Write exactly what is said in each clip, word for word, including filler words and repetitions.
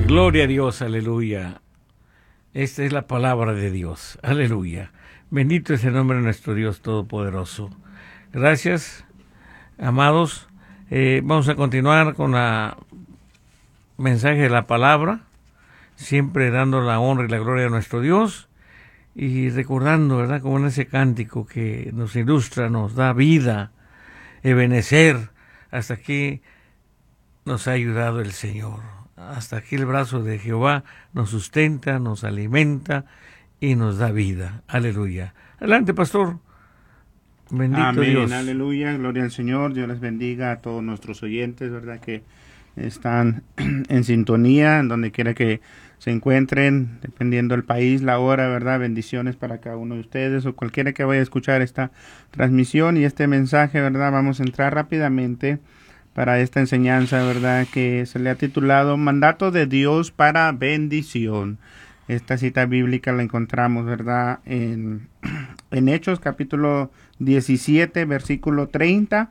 Gloria a Dios, aleluya. Esta es la palabra de Dios, aleluya. Bendito es el nombre de nuestro Dios Todopoderoso. Gracias, amados. Eh, vamos a continuar con la mensaje de la palabra, siempre dando la honra y la gloria a nuestro Dios y recordando, ¿verdad?, como en ese cántico que nos ilustra, nos da vida, ebenecer, hasta aquí nos ha ayudado el Señor. Hasta aquí el brazo de Jehová nos sustenta, nos alimenta y nos da vida. Aleluya. Adelante, pastor. Bendito Amén, Dios. Aleluya, gloria al Señor. Dios les bendiga a todos nuestros oyentes, ¿verdad?, que están en sintonía, en donde quiera que se encuentren, dependiendo del país, la hora, ¿verdad? Bendiciones para cada uno de ustedes o cualquiera que vaya a escuchar esta transmisión y este mensaje, ¿verdad? Vamos a entrar rápidamente para esta enseñanza, ¿verdad?, que se le ha titulado Mandato de Dios para bendición. Esta cita bíblica la encontramos, ¿verdad?, en, en Hechos capítulo diecisiete, versículo treinta.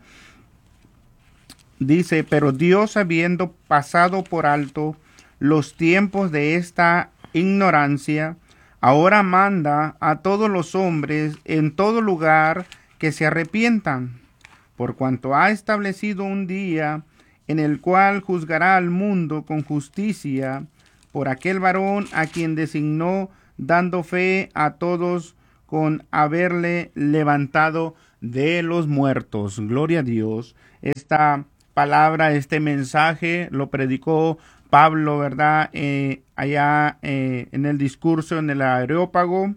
Dice, pero Dios, habiendo pasado por alto los tiempos de esta ignorancia, ahora manda a todos los hombres en todo lugar que se arrepientan, por cuanto ha establecido un día en el cual juzgará al mundo con justicia por aquel varón a quien designó, dando fe a todos con haberle levantado de los muertos. Gloria a Dios. Esta palabra, este mensaje lo predicó Pablo, ¿verdad?, eh, allá eh, en el discurso en el Areópago,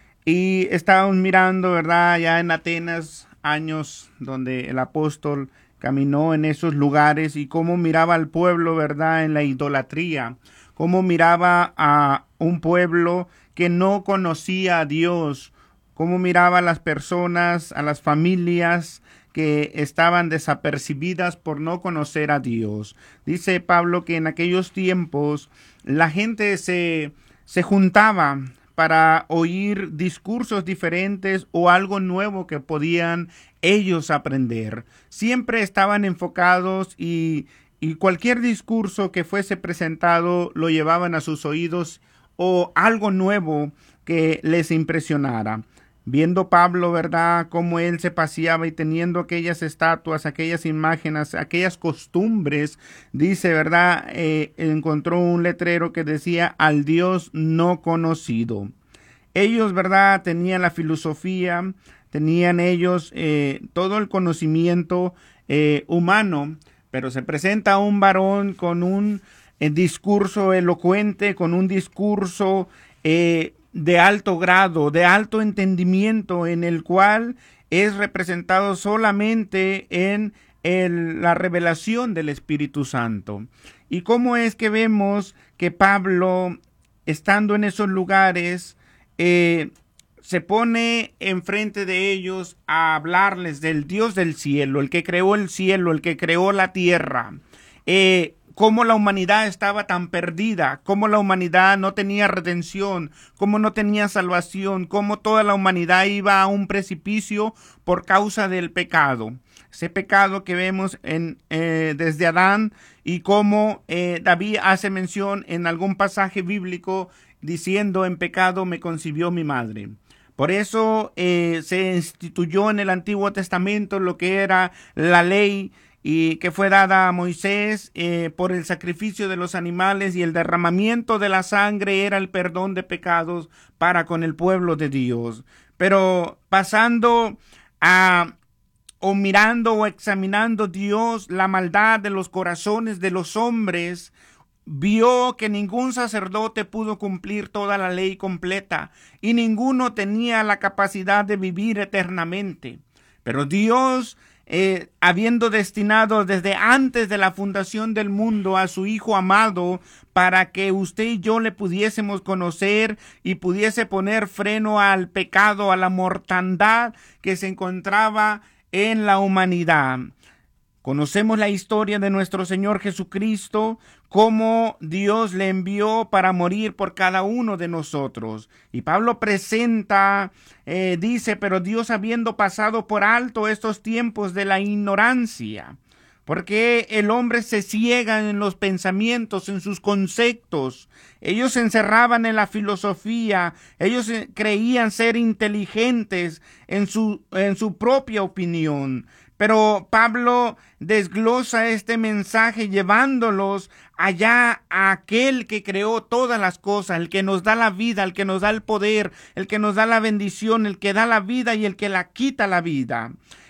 y estábamos mirando, ¿verdad?, allá en Atenas, años donde el apóstol caminó en esos lugares y cómo miraba al pueblo, ¿verdad?, en la idolatría, cómo miraba a un pueblo que no conocía a Dios, cómo miraba a las personas, a las familias que estaban desapercibidas por no conocer a Dios. Dice Pablo que en aquellos tiempos la gente se, se juntaba para oír discursos diferentes o algo nuevo que podían ellos aprender. Siempre estaban enfocados y, y cualquier discurso que fuese presentado lo llevaban a sus oídos o algo nuevo que les impresionara. Viendo Pablo, ¿verdad?, cómo él se paseaba y teniendo aquellas estatuas, aquellas imágenes, aquellas costumbres, dice, ¿verdad?, eh, encontró un letrero que decía, al Dios no conocido. Ellos, ¿verdad?, tenían la filosofía, tenían ellos eh, todo el conocimiento eh, humano, pero se presenta un varón con un eh, discurso elocuente, con un discurso eh, de alto grado, de alto entendimiento, en el cual es representado solamente en el, la revelación del Espíritu Santo. Y cómo es que vemos que Pablo, estando en esos lugares, eh, se pone enfrente de ellos a hablarles del Dios del cielo, el que creó el cielo, el que creó la tierra, eh, cómo la humanidad estaba tan perdida, cómo la humanidad no tenía redención, cómo no tenía salvación, cómo toda la humanidad iba a un precipicio por causa del pecado. Ese pecado que vemos en, eh, desde Adán, y cómo eh, David hace mención en algún pasaje bíblico diciendo, en pecado me concibió mi madre. Por eso eh, se instituyó en el Antiguo Testamento lo que era la ley, y que fue dada a Moisés eh, por el sacrificio de los animales, y el derramamiento de la sangre era el perdón de pecados para con el pueblo de Dios. Pero pasando a o mirando o examinando Dios la maldad de los corazones de los hombres, vio que ningún sacerdote pudo cumplir toda la ley completa y ninguno tenía la capacidad de vivir eternamente. Pero Dios, Eh, habiendo destinado desde antes de la fundación del mundo a su Hijo amado, para que usted y yo le pudiésemos conocer y pudiese poner freno al pecado, a la mortandad que se encontraba en la humanidad. Conocemos la historia de nuestro Señor Jesucristo, cómo Dios le envió para morir por cada uno de nosotros. Y Pablo presenta, eh, dice, pero Dios, habiendo pasado por alto estos tiempos de la ignorancia, porque el hombre se ciega en los pensamientos, en sus conceptos. Ellos se encerraban en la filosofía, ellos creían ser inteligentes en su, en su propia opinión. Pero Pablo desglosa este mensaje llevándolos allá a aquel que creó todas las cosas, el que nos da la vida, el que nos da el poder, el que nos da la bendición, el que da la vida y el que la quita la vida.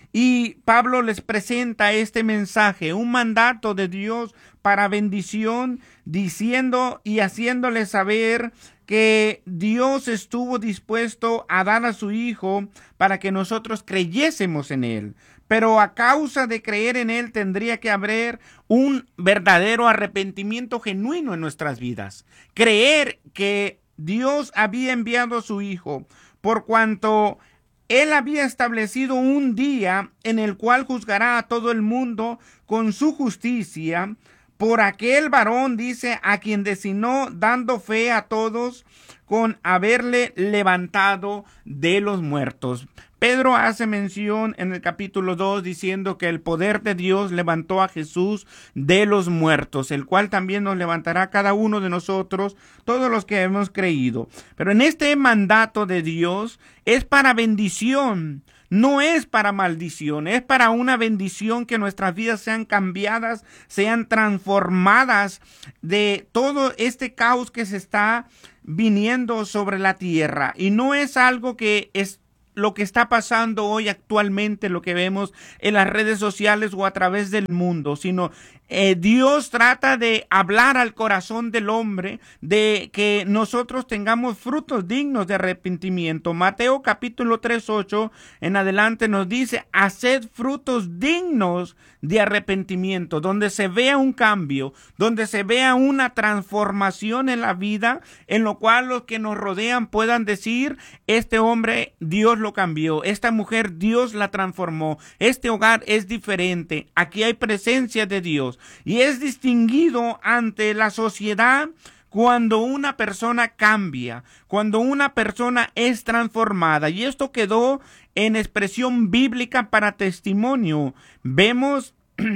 Y Pablo les presenta este mensaje, un mandato de Dios para bendición, diciendo y haciéndoles saber que Dios estuvo dispuesto a dar a su Hijo para que nosotros creyésemos en Él. Pero a causa de creer en Él tendría que haber un verdadero arrepentimiento genuino en nuestras vidas. Creer que Dios había enviado a su Hijo por cuanto Él había establecido un día en el cual juzgará a todo el mundo con su justicia por aquel varón, dice, a quien designó, dando fe a todos con haberle levantado de los muertos. Pedro hace mención en el capítulo dos diciendo que el poder de Dios levantó a Jesús de los muertos, el cual también nos levantará a cada uno de nosotros, todos los que hemos creído. Pero en este mandato de Dios es para bendición, no es para maldición, es para una bendición, que nuestras vidas sean cambiadas, sean transformadas de todo este caos que se está viniendo sobre la tierra. Y no es algo que es lo que está pasando hoy actualmente, lo que vemos en las redes sociales o a través del mundo, sino eh, Dios trata de hablar al corazón del hombre, de que nosotros tengamos frutos dignos de arrepentimiento. Mateo capítulo tres, ocho en adelante nos dice: haced frutos dignos de arrepentimiento, donde se vea un cambio, donde se vea una transformación en la vida, en lo cual los que nos rodean puedan decir: este hombre Dios lo cambió, esta mujer Dios la transformó, este hogar es diferente, aquí hay presencia de Dios. Y es distinguido ante la sociedad cuando una persona cambia, cuando una persona es transformada. Y esto quedó en expresión bíblica para testimonio. Vemos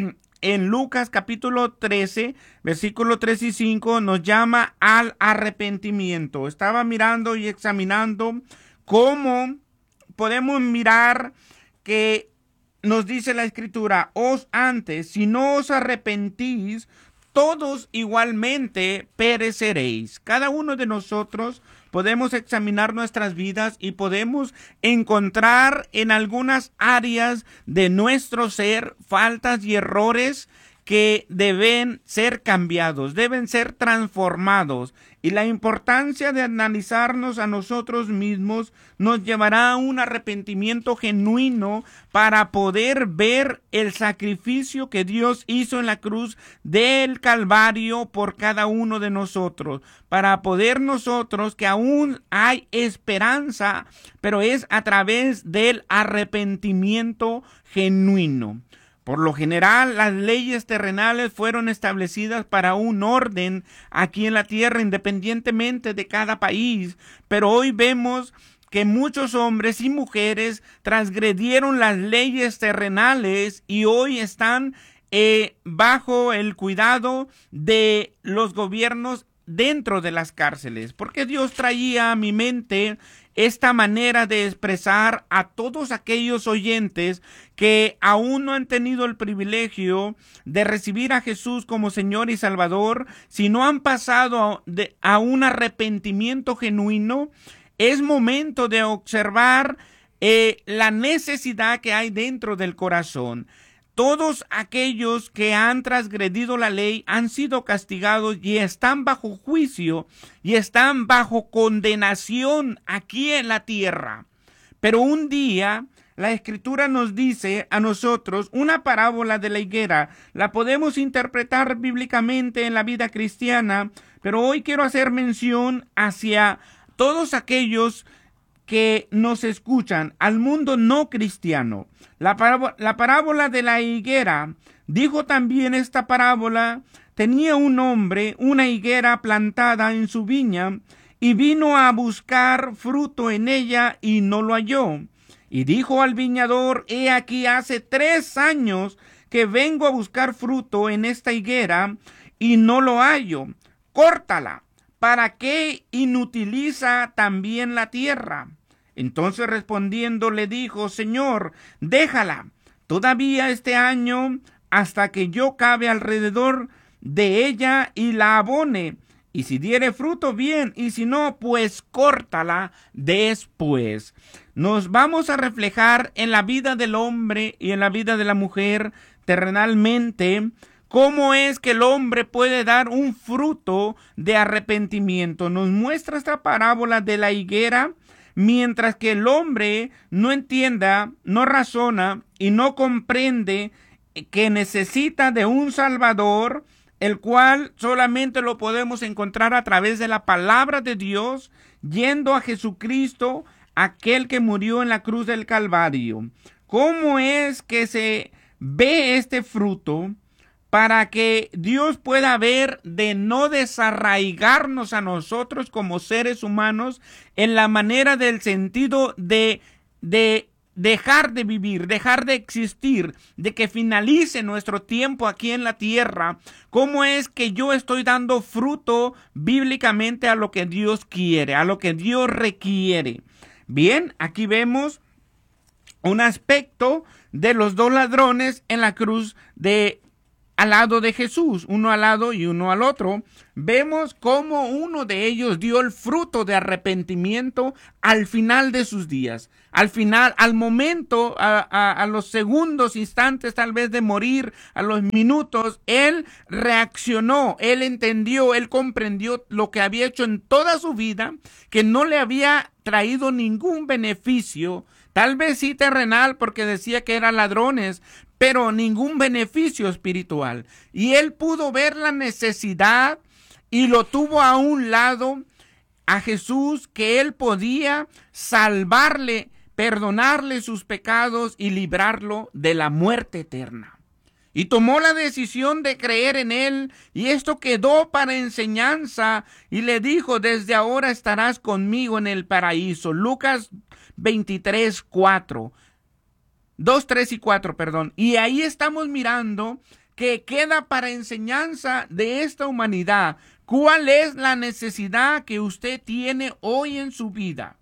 en Lucas capítulo trece, versículos tres y cinco, nos llama al arrepentimiento. Estaba mirando y examinando cómo podemos mirar que nos dice la Escritura: os antes, si no os arrepentís, todos igualmente pereceréis. Cada uno de nosotros podemos examinar nuestras vidas y podemos encontrar en algunas áreas de nuestro ser faltas y errores que deben ser cambiados, deben ser transformados. Y la importancia de analizarnos a nosotros mismos nos llevará a un arrepentimiento genuino para poder ver el sacrificio que Dios hizo en la cruz del Calvario por cada uno de nosotros, para poder nosotros, que aún hay esperanza, pero es a través del arrepentimiento genuino. Por lo general, las leyes terrenales fueron establecidas para un orden aquí en la tierra, independientemente de cada país. Pero hoy vemos que muchos hombres y mujeres transgredieron las leyes terrenales y hoy están eh, bajo el cuidado de los gobiernos dentro de las cárceles. Porque Dios traía a mi mente esta manera de expresar a todos aquellos oyentes que aún no han tenido el privilegio de recibir a Jesús como Señor y Salvador, si no han pasado de, a un arrepentimiento genuino. Es momento de observar eh, la necesidad que hay dentro del corazón. Todos aquellos que han transgredido la ley han sido castigados y están bajo juicio y están bajo condenación aquí en la tierra. Pero un día la Escritura nos dice a nosotros una parábola de la higuera. La podemos interpretar bíblicamente en la vida cristiana, pero hoy quiero hacer mención hacia todos aquellos que nos escuchan, al mundo no cristiano. La parábola, la parábola de la higuera, dijo también esta parábola: tenía un hombre una higuera plantada en su viña, y vino a buscar fruto en ella y no lo halló. Y dijo al viñador: he aquí hace tres años que vengo a buscar fruto en esta higuera y no lo hallo. Córtala. ¿Para qué inutiliza también la tierra? Entonces respondiendo le dijo, Señor, déjala todavía este año hasta que yo cabe alrededor de ella y la abone. Y si diere fruto, bien, y si no, pues córtala después. Nos vamos a reflejar en la vida del hombre y en la vida de la mujer terrenalmente cómo es que el hombre puede dar un fruto de arrepentimiento. Nos muestra esta parábola de la higuera, mientras que el hombre no entienda, no razona y no comprende que necesita de un Salvador, el cual solamente lo podemos encontrar a través de la palabra de Dios, yendo a Jesucristo, aquel que murió en la cruz del Calvario. ¿Cómo es que se ve este fruto? Para que Dios pueda ver de no desarraigarnos a nosotros como seres humanos en la manera del sentido de, de dejar de vivir, dejar de existir, de que finalice nuestro tiempo aquí en la tierra. ¿Cómo es que yo estoy dando fruto bíblicamente a lo que Dios quiere, a lo que Dios requiere? Bien, aquí vemos un aspecto de los dos ladrones en la cruz de al lado de Jesús, uno al lado y uno al otro. Vemos cómo uno de ellos dio el fruto de arrepentimiento al final de sus días. Al final, al momento, a, a, a los segundos, instantes tal vez de morir, a los minutos, él reaccionó, él entendió, él comprendió lo que había hecho en toda su vida, que no le había traído ningún beneficio, tal vez sí terrenal porque decía que eran ladrones, pero ningún beneficio espiritual. Y él pudo ver la necesidad y lo tuvo a un lado a Jesús, que él podía salvarle, perdonarle sus pecados y librarlo de la muerte eterna. Y tomó la decisión de creer en él, y esto quedó para enseñanza, y le dijo, desde ahora estarás conmigo en el paraíso. Lucas veintitrés, cuatro. dos, tres y cuatro, perdón. Y ahí estamos mirando que queda para enseñanza de esta humanidad. ¿Cuál es la necesidad que usted tiene hoy en su vida?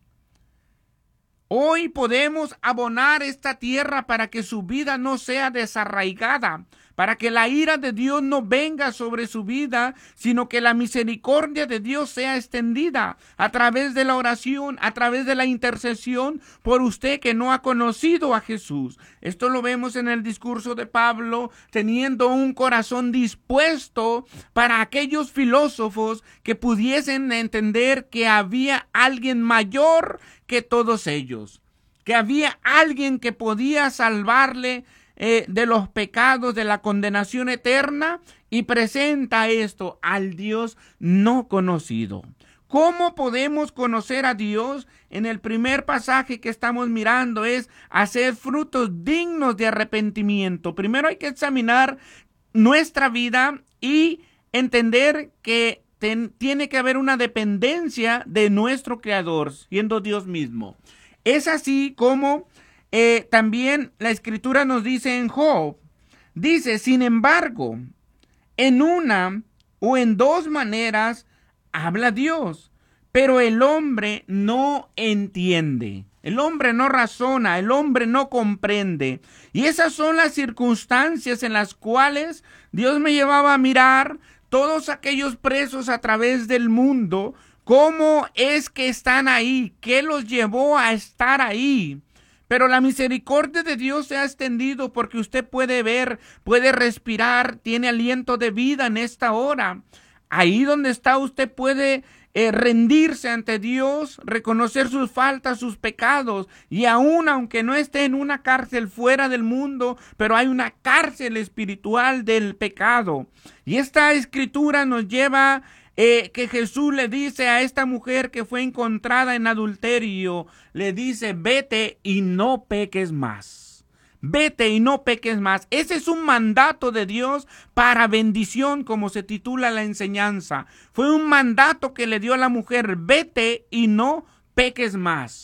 Hoy podemos abonar esta tierra para que su vida no sea desarraigada, para que la ira de Dios no venga sobre su vida, sino que la misericordia de Dios sea extendida a través de la oración, a través de la intercesión por usted que no ha conocido a Jesús. Esto lo vemos en el discurso de Pablo, teniendo un corazón dispuesto para aquellos filósofos que pudiesen entender que había alguien mayor que todos ellos, que había alguien que podía salvarle eh, de los pecados, de la condenación eterna, y presenta esto al Dios no conocido. ¿Cómo podemos conocer a Dios? En el primer pasaje que estamos mirando es hacer frutos dignos de arrepentimiento. Primero hay que examinar nuestra vida y entender que Ten, tiene que haber una dependencia de nuestro Creador, siendo Dios mismo. Es así como eh, también la Escritura nos dice en Job. Dice, sin embargo, en una o en dos maneras habla Dios, pero el hombre no entiende. El hombre no razona, el hombre no comprende. Y esas son las circunstancias en las cuales Dios me llevaba a mirar todos aquellos presos a través del mundo. ¿Cómo es que están ahí? ¿Qué los llevó a estar ahí? Pero la misericordia de Dios se ha extendido porque usted puede ver, puede respirar, tiene aliento de vida en esta hora. Ahí donde está usted puede eh, rendirse ante Dios, reconocer sus faltas, sus pecados, y aún aunque no esté en una cárcel fuera del mundo, pero hay una cárcel espiritual del pecado. Y esta escritura nos lleva eh, que Jesús le dice a esta mujer que fue encontrada en adulterio, le dice, vete y no peques más. Vete y no peques más. Ese es un mandato de Dios para bendición, como se titula la enseñanza. Fue un mandato que le dio a la mujer, vete y no peques más.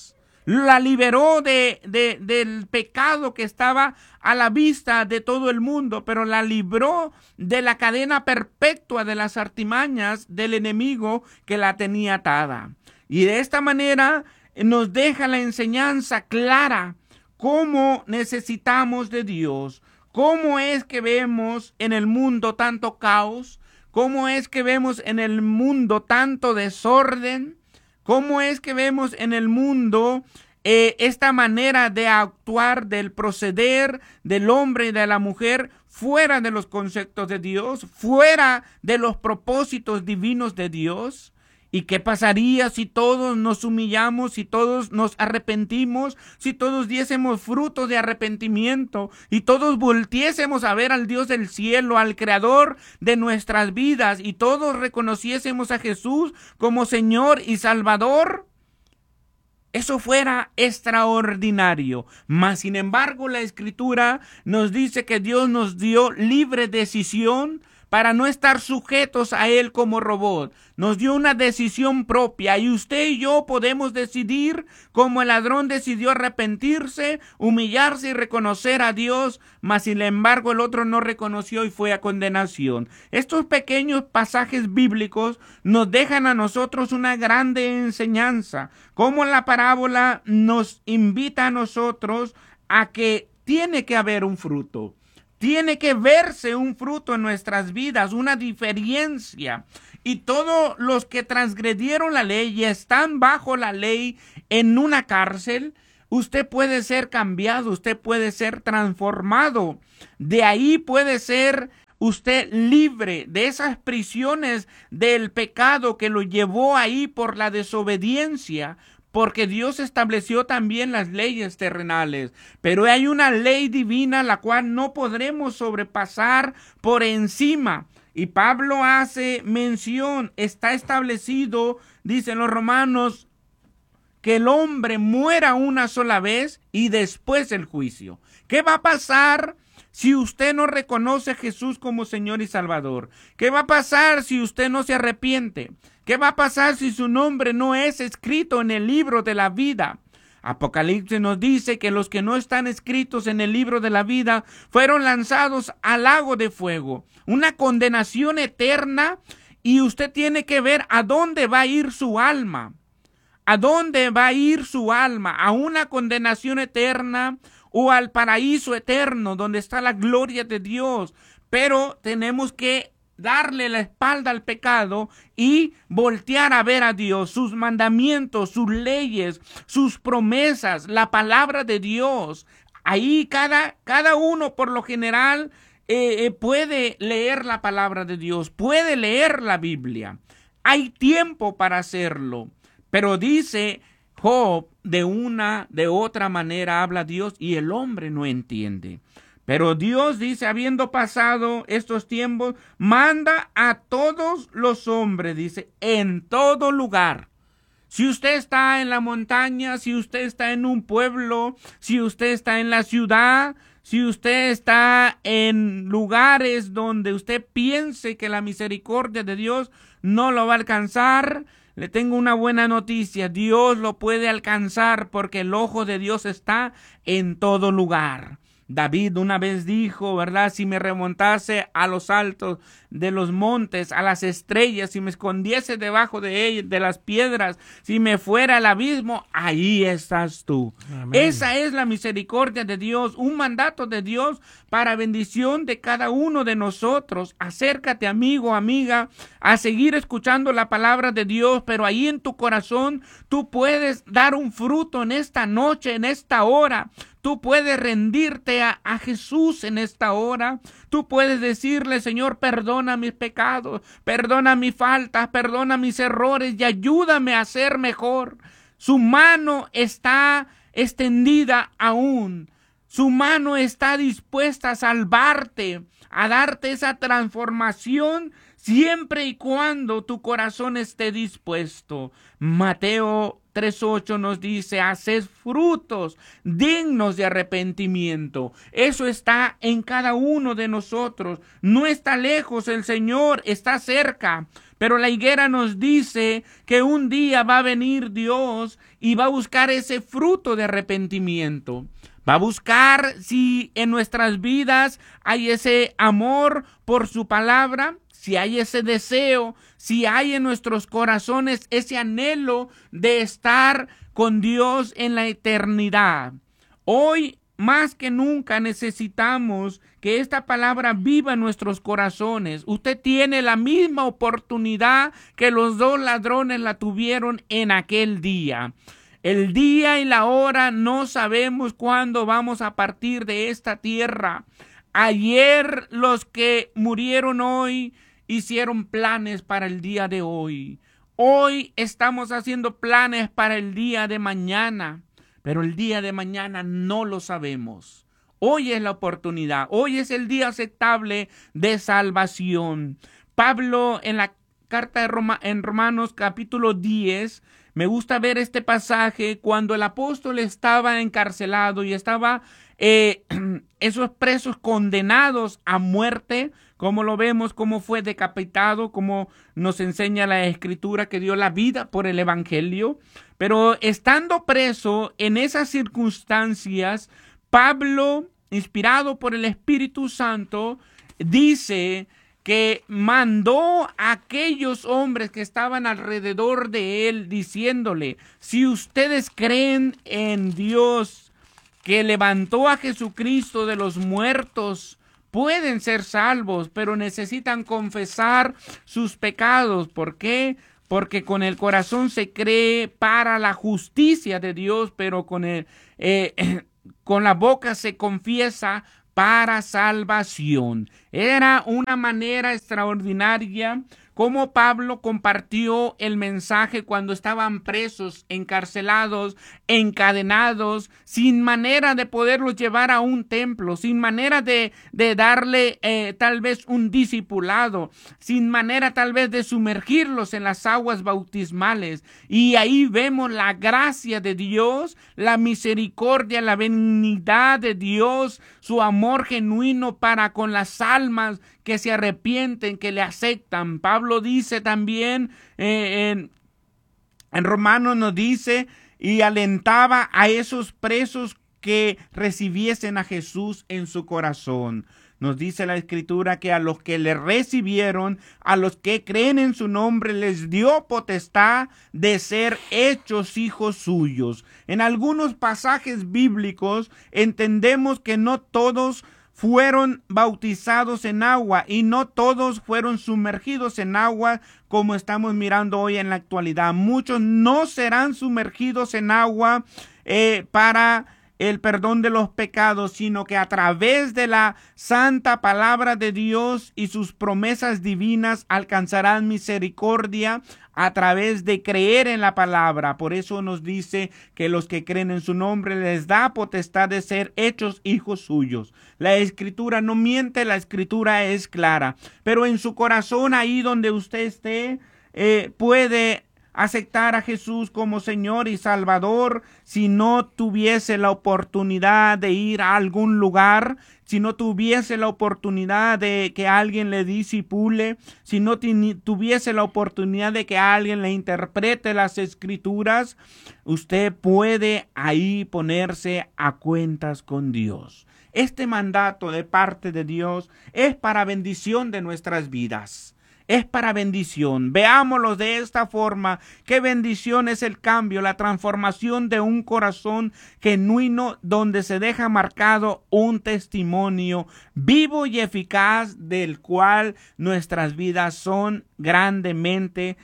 la liberó de, de, del pecado que estaba a la vista de todo el mundo, pero la libró de la cadena perpetua de las artimañas del enemigo que la tenía atada. Y de esta manera nos deja la enseñanza clara cómo necesitamos de Dios, cómo es que vemos en el mundo tanto caos, cómo es que vemos en el mundo tanto desorden, cómo es que vemos en el mundo eh, esta manera de actuar, del proceder del hombre y de la mujer fuera de los conceptos de Dios, fuera de los propósitos divinos de Dios. ¿Y qué pasaría si todos nos humillamos, si todos nos arrepentimos, si todos diésemos frutos de arrepentimiento y todos voltiésemos a ver al Dios del cielo, al Creador de nuestras vidas, y todos reconociésemos a Jesús como Señor y Salvador? Eso fuera extraordinario. Mas, sin embargo, la Escritura nos dice que Dios nos dio libre decisión para no estar sujetos a Él como robot. Nos dio una decisión propia, y usted y yo podemos decidir, como el ladrón decidió arrepentirse, humillarse y reconocer a Dios, mas sin embargo el otro no reconoció y fue a condenación. Estos pequeños pasajes bíblicos nos dejan a nosotros una grande enseñanza, como la parábola nos invita a nosotros a que tiene que haber un fruto. Tiene que verse un fruto en nuestras vidas, una diferencia. Y todos los que transgredieron la ley y están bajo la ley en una cárcel, usted puede ser cambiado, usted puede ser transformado. De ahí puede ser usted libre de esas prisiones del pecado que lo llevó ahí por la desobediencia. Porque Dios estableció también las leyes terrenales, pero hay una ley divina la cual no podremos sobrepasar por encima. Y Pablo hace mención, está establecido, dicen los romanos, que el hombre muera una sola vez y después el juicio. ¿Qué va a pasar si usted no reconoce a Jesús como Señor y Salvador? ¿Qué va a pasar si usted no se arrepiente? ¿Qué va a pasar si su nombre no es escrito en el libro de la vida? Apocalipsis nos dice que los que no están escritos en el libro de la vida fueron lanzados al lago de fuego, una condenación eterna, y usted tiene que ver a dónde va a ir su alma. ¿A dónde va a ir su alma? ¿A una condenación eterna o al paraíso eterno donde está la gloria de Dios? Pero tenemos que darle la espalda al pecado y voltear a ver a Dios, sus mandamientos, sus leyes, sus promesas, la palabra de Dios. Ahí cada, cada uno por lo general eh, eh, puede leer la palabra de Dios, puede leer la Biblia. Hay tiempo para hacerlo, pero dice Job, de una, de otra manera habla Dios y el hombre no entiende. Pero Dios dice, habiendo pasado estos tiempos, manda a todos los hombres, dice, en todo lugar. Si usted está en la montaña, si usted está en un pueblo, si usted está en la ciudad, si usted está en lugares donde usted piense que la misericordia de Dios no lo va a alcanzar, le tengo una buena noticia. Dios lo puede alcanzar porque el ojo de Dios está en todo lugar. David una vez dijo, ¿verdad? Si me remontase a los altos de los montes, a las estrellas, si me escondiese debajo de ellas, de las piedras, si me fuera al abismo, ahí estás tú. Amén. Esa es la misericordia de Dios, un mandato de Dios para bendición de cada uno de nosotros. Acércate, amigo, amiga, a seguir escuchando la palabra de Dios, pero ahí en tu corazón tú puedes dar un fruto en esta noche, en esta hora. Tú puedes rendirte a, a Jesús en esta hora. Tú puedes decirle, Señor, perdona mis pecados, perdona mis faltas, perdona mis errores y ayúdame a ser mejor. Su mano está extendida aún. Su mano está dispuesta a salvarte, a darte esa transformación siempre y cuando tu corazón esté dispuesto. Mateo tres ocho nos dice, haced frutos dignos de arrepentimiento. Eso está en cada uno de nosotros. No está lejos, el Señor está cerca. Pero la higuera nos dice que un día va a venir Dios y va a buscar ese fruto de arrepentimiento. Va a buscar si en nuestras vidas hay ese amor por su palabra, si hay ese deseo, si hay en nuestros corazones ese anhelo de estar con Dios en la eternidad. Hoy, más que nunca, necesitamos que esta palabra viva en nuestros corazones. Usted tiene la misma oportunidad que los dos ladrones la tuvieron en aquel día. El día y la hora no sabemos cuándo vamos a partir de esta tierra. Ayer los que murieron hoy hicieron planes para el día de hoy. Hoy estamos haciendo planes para el día de mañana, pero el día de mañana no lo sabemos. Hoy es la oportunidad, hoy es el día aceptable de salvación. Pablo en la carta de Roma, en Romanos capítulo diez, me gusta ver este pasaje cuando el apóstol estaba encarcelado y estaba eh, esos presos condenados a muerte, como lo vemos, cómo fue decapitado, como nos enseña la Escritura que dio la vida por el Evangelio. Pero estando preso en esas circunstancias, Pablo, inspirado por el Espíritu Santo, dice que mandó a aquellos hombres que estaban alrededor de él, diciéndole, si ustedes creen en Dios, que levantó a Jesucristo de los muertos, pueden ser salvos, pero necesitan confesar sus pecados. ¿Por qué? Porque con el corazón se cree para la justicia de Dios, pero con, el, eh, con la boca se confiesa para salvación. Era una manera extraordinaria como Pablo compartió el mensaje cuando estaban presos, encarcelados, encadenados, sin manera de poderlos llevar a un templo, sin manera de, de darle eh, tal vez un discipulado, sin manera tal vez de sumergirlos en las aguas bautismales. Y ahí vemos la gracia de Dios, la misericordia, la benignidad de Dios, su amor genuino para con las almas que se arrepienten, que le aceptan. Pablo dice también, eh, en, en Romanos nos dice, y alentaba a esos presos que recibiesen a Jesús en su corazón. Nos dice la Escritura que a los que le recibieron, a los que creen en su nombre, les dio potestad de ser hechos hijos suyos. En algunos pasajes bíblicos entendemos que no todos fueron bautizados en agua y no todos fueron sumergidos en agua como estamos mirando hoy en la actualidad. Muchos no serán sumergidos en agua eh, para el perdón de los pecados, sino que a través de la santa palabra de Dios y sus promesas divinas alcanzarán misericordia a través de creer en la palabra. Por eso nos dice que los que creen en su nombre les da potestad de ser hechos hijos suyos. La Escritura no miente, la Escritura es clara. Pero en su corazón, ahí donde usted esté, eh, puede aceptar a Jesús como Señor y Salvador. Si no tuviese la oportunidad de ir a algún lugar, si no tuviese la oportunidad de que alguien le disipule, si no tuviese la oportunidad de que alguien le interprete las Escrituras, usted puede ahí ponerse a cuentas con Dios. Este mandato de parte de Dios es para bendición de nuestras vidas. Es para bendición. Veámoslo de esta forma. Qué bendición es el cambio, la transformación de un corazón genuino donde se deja marcado un testimonio vivo y eficaz del cual nuestras vidas son grandemente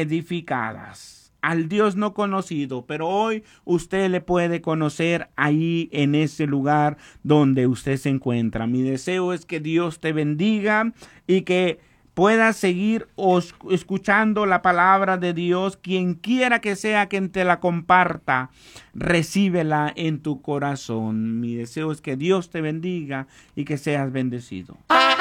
edificadas. Al Dios no conocido, pero hoy usted le puede conocer ahí en ese lugar donde usted se encuentra. Mi deseo es que Dios te bendiga y que puedas seguir escuchando la palabra de Dios. Quien quiera que sea quien te la comparta, recíbela en tu corazón. Mi deseo es que Dios te bendiga y que seas bendecido.